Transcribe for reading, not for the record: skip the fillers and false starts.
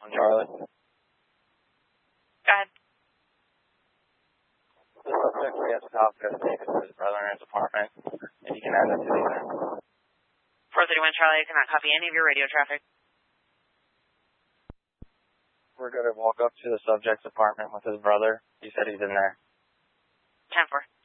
Charlie. Go ahead. The subject we have to talk to is his brother in his apartment. If you can add that to the event. 431 Charlie, I cannot copy any of your radio traffic. We're going to walk up to the subject's apartment with his brother. He said he's in there. 10-4.